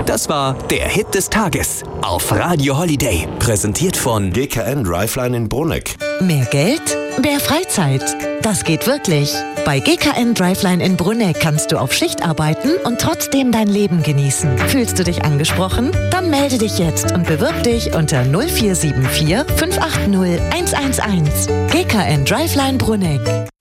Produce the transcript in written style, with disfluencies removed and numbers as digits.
Das war der Hit des Tages auf Radio Holiday. Präsentiert von GKN Driveline in Bruneck. Mehr Geld? Mehr Freizeit. Das geht wirklich. Bei GKN Driveline in Bruneck kannst du auf Schicht arbeiten und trotzdem dein Leben genießen. Fühlst du dich angesprochen? Dann melde dich jetzt und bewirb dich unter 0474 580 111. GKN Driveline Bruneck.